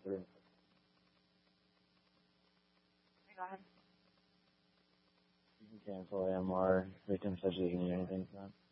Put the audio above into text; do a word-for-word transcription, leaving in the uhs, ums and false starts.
through. Go ahead. You can cancel A M R. Victim said she didn't need anything for that.